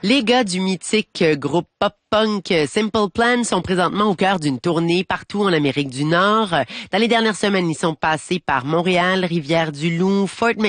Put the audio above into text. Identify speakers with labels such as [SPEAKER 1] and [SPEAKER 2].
[SPEAKER 1] Les gars du mythique groupe pop-punk Simple Plan sont présentement au cœur d'une tournée partout en Amérique du Nord. Dans les dernières semaines, ils sont passés par Montréal, Rivière-du-Loup, Fort